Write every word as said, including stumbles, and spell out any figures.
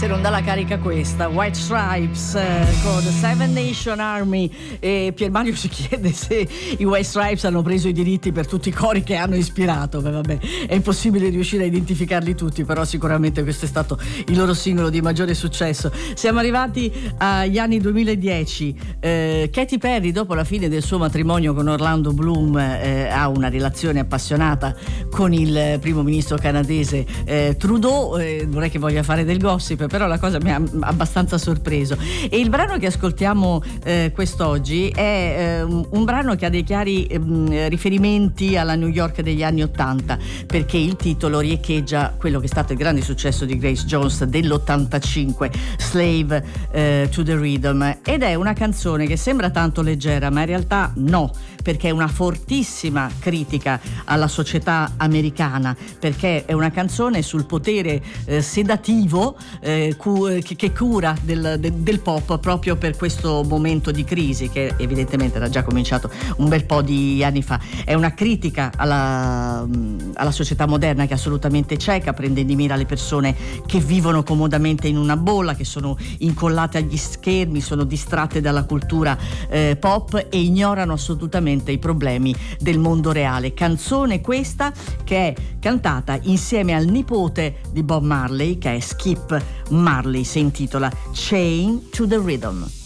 se non dà la carica questa, White Stripes eh, con The Seven Nation Army. E Pier Mario si chiede se i White Stripes hanno preso i diritti per tutti i cori che hanno ispirato. Beh, vabbè, è impossibile riuscire a identificarli tutti, però sicuramente questo è stato il loro singolo di maggiore successo. Siamo arrivati agli anni duemiladieci. eh, Katy Perry, dopo la fine del suo matrimonio con Orlando Bloom, eh, ha una relazione appassionata con il primo ministro canadese eh, Trudeau. eh, vorrei che voglia fare del gossip, però la cosa mi ha abbastanza sorpreso. E il brano che ascoltiamo eh, quest'oggi è eh, un brano che ha dei chiari eh, riferimenti alla New York degli anni ottanta, perché il titolo riecheggia quello che è stato il grande successo di Grace Jones dell'ottantacinque, Slave eh, to the Rhythm, ed è una canzone che sembra tanto leggera, ma in realtà no, perché è una fortissima critica alla società americana, perché è una canzone sul potere eh, sedativo eh, cu- che, che cura del, del, del pop proprio per questo momento di crisi che evidentemente era già cominciato un bel po' di anni fa. È una critica alla, alla società moderna che è assolutamente cieca, prende di mira le persone che vivono comodamente in una bolla, che sono incollate agli schermi, sono distratte dalla cultura eh, pop e ignorano assolutamente i problemi del mondo reale. Canzone questa che è cantata insieme al nipote di Bob Marley, che è Skip Marley, si intitola Chain to the Rhythm.